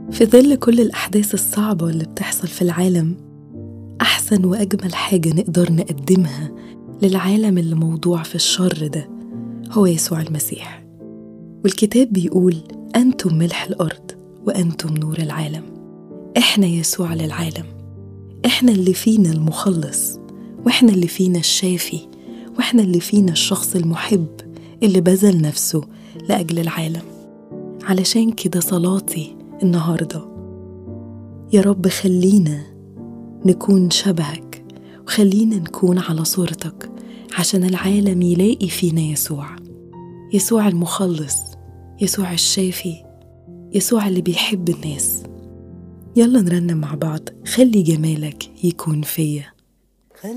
في ظل كل الأحداث الصعبة اللي بتحصل في العالم، أحسن وأجمل حاجة نقدر نقدمها للعالم اللي موضوع في الشر ده هو يسوع المسيح. والكتاب بيقول: أنتم ملح الأرض وأنتم نور العالم. إحنا يسوع للعالم، إحنا اللي فينا المخلص، وإحنا اللي فينا الشافي، وإحنا اللي فينا الشخص المحب اللي بذل نفسه لأجل العالم. علشان كده صلاتي النهاردة: يا رب خلينا نكون شبهك، وخلينا نكون على صورتك، عشان العالم يلاقي فينا يسوع المخلص، يسوع الشافي، يسوع اللي بيحب الناس. يلا نرنم مع بعض: خلي جمالك يكون فيا.